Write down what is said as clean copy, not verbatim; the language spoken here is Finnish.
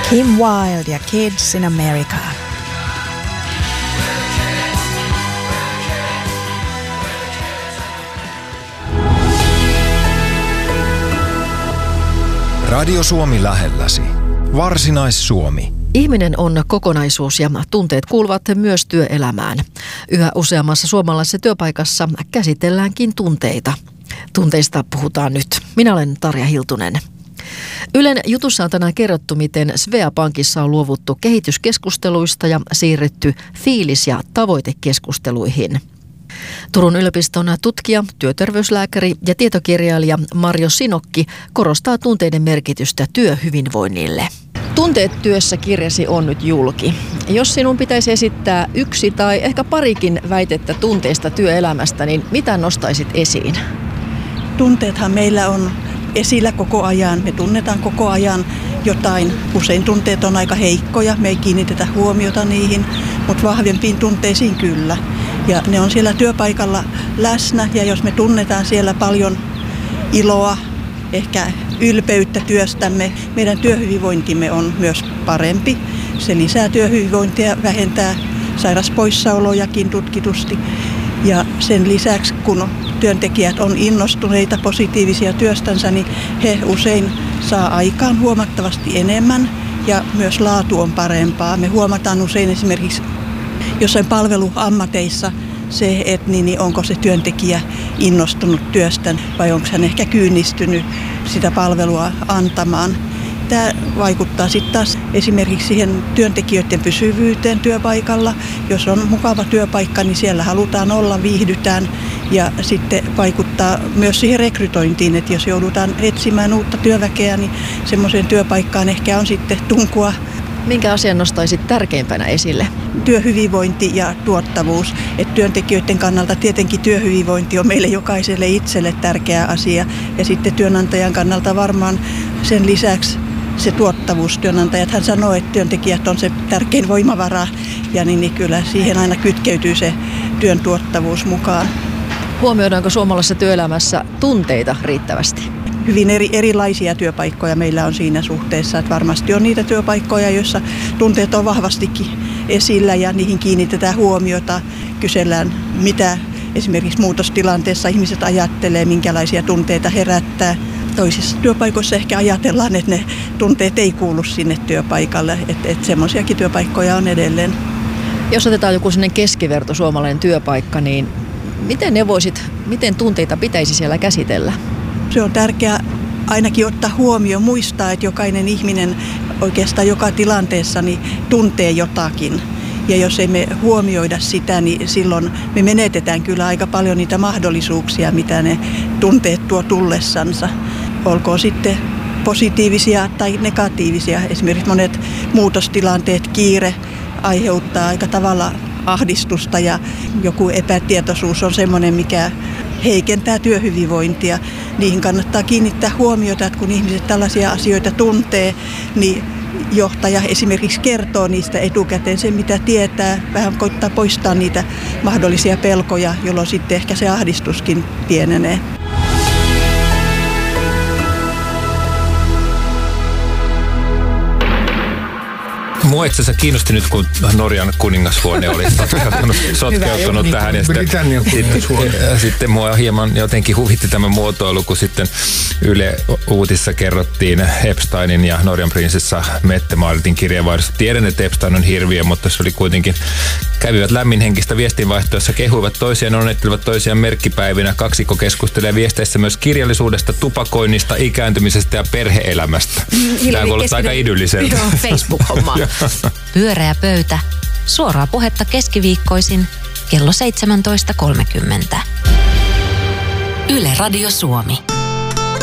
Kim Wilde ja Kids in America. Radio Suomi lähelläsi. Varsinais-Suomi. Ihminen on kokonaisuus ja tunteet kuuluvat myös työelämään. Yhä useammassa suomalaisessa työpaikassa käsitelläänkin tunteita. Tunteista puhutaan nyt. Minä olen Tarja Hiltunen. Ylen jutussa on tänään kerrottu, miten Svea Pankissa on luovuttu kehityskeskusteluista ja siirrytty fiilis- ja tavoitekeskusteluihin. Turun yliopiston tutkija, työterveyslääkäri ja tietokirjailija Marjo Sinokki korostaa tunteiden merkitystä työhyvinvoinnille. Tunteet työssä -kirjasi on nyt julki. Jos sinun pitäisi esittää yksi tai ehkä parikin väitettä tunteista työelämästä, niin mitä nostaisit esiin? Tunteethan meillä on esillä koko ajan. Me tunnetaan koko ajan jotain. Usein tunteet on aika heikkoja, me ei kiinnitetä huomiota niihin, mutta vahvempiin tunteisiin kyllä. Ja ne on siellä työpaikalla läsnä, ja jos me tunnetaan siellä paljon iloa, ehkä ylpeyttä työstämme, meidän työhyvinvointimme on myös parempi. Se lisää työhyvinvointia, vähentää sairaspoissaolojakin tutkitusti. Ja sen lisäksi, kun työntekijät on innostuneita, positiivisia työstänsä, niin he usein saa aikaan huomattavasti enemmän ja myös laatu on parempaa. Me huomataan usein esimerkiksi jossain palveluammateissa se, että onko se työntekijä innostunut työstään vai onko hän ehkä kyynistynyt sitä palvelua antamaan. Tämä vaikuttaa sitten taas esimerkiksi siihen työntekijöiden pysyvyyteen työpaikalla. Jos on mukava työpaikka, niin siellä halutaan olla, viihdytään ja sitten vaikuttaa myös siihen rekrytointiin, että jos joudutaan etsimään uutta työväkeä, niin semmoiseen työpaikkaan ehkä on sitten tunkua. Minkä asian nostaisit tärkeimpänä esille? Työhyvinvointi ja tuottavuus. Et työntekijöiden kannalta tietenkin työhyvinvointi on meille jokaiselle itselle tärkeä asia. Ja sitten työnantajan kannalta varmaan sen lisäksi se tuottavuus. Työnantajathan sanoo, että työntekijät on se tärkein voimavara ja niin kyllä siihen aina kytkeytyy se työn tuottavuus mukaan. Huomioidaanko suomalaisessa työelämässä tunteita riittävästi? Hyvin erilaisia työpaikkoja meillä on siinä suhteessa, että varmasti on niitä työpaikkoja, joissa tunteet on vahvastikin esillä ja niihin kiinnitetään huomiota, kysellään mitä esimerkiksi muutostilanteessa ihmiset ajattelee, minkälaisia tunteita herättää. Toisissa työpaikoissa ehkä ajatellaan, että ne tunteet ei kuulu sinne työpaikalle, että semmoisiakin työpaikkoja on edelleen. Jos otetaan joku sellainen keskiverto suomalainen työpaikka, niin miten tunteita pitäisi siellä käsitellä? Se on tärkeää ainakin ottaa huomioon, muistaa, että jokainen ihminen oikeastaan joka tilanteessa niin tuntee jotakin. Ja jos ei me huomioida sitä, niin silloin me menetetään kyllä aika paljon niitä mahdollisuuksia, mitä ne tunteet tuo tullessansa. Olkoon sitten positiivisia tai negatiivisia. Esimerkiksi monet muutostilanteet, kiire aiheuttaa aika tavalla ahdistusta ja joku epätietoisuus on semmoinen, mikä heikentää työhyvinvointia. Niihin kannattaa kiinnittää huomiota, että kun ihmiset tällaisia asioita tuntee, niin johtaja esimerkiksi kertoo niistä etukäteen sen, mitä tietää, vähän koittaa poistaa niitä mahdollisia pelkoja, jolloin sitten ehkä se ahdistuskin pienenee. Mua itse asiassa kiinnosti nyt, kun Norjan kuningashuone oli sotkeutunut tähän. Ja sitten mua hieman jotenkin huvitti tämä muotoilu, kun sitten Yle Uutisissa kerrottiin Epsteinin ja Norjan prinsessa Mette-Maaritin kirjeenvaihdosta. Tiedän, että Epstein on hirviö, mutta se oli kuitenkin, kävivät lämminhenkistä viestinvaihtoissa, kehuivat toisiaan, onnettelivat toisiaan merkkipäivinä. Kaksikko keskustelee viesteissä myös kirjallisuudesta, tupakoinnista, ikääntymisestä ja perhe-elämästä. Tämä kuulostaa aika idylliseltä. Joo, Facebook-hommaa. Pyöreä pöytä. Suoraa puhetta keskiviikkoisin kello 17.30. Yle Radio Suomi.